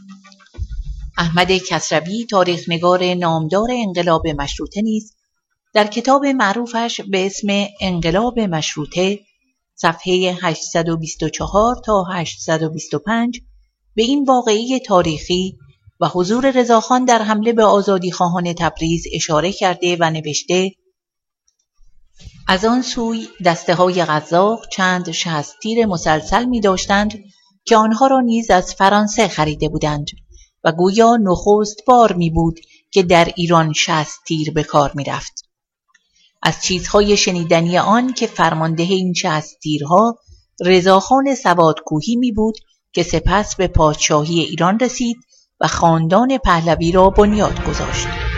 احمد کسروی تاریخ‌نگار نامدار انقلاب مشروطه نیز در کتاب معروفش به اسم انقلاب مشروطه صفحه 824 تا 825 به این واقعه تاریخی و حضور رضاخان در حمله به آزادیخواهان تبریز اشاره کرده و نوشته: از آن سوی دسته‌های قزاق چند 60 تیر مسلسل می داشتند که آنها را نیز از فرانسه خریده بودند و گویا نخست بار می بود که در ایران 60 تیر به کار می رفت. از چیزهای شنیدنی آن که فرمانده این 60 تیرها رضاخان سوادکوهی می بود که سپس به پادشاهی ایران رسید و خاندان پهلوی را بنیاد گذاشت.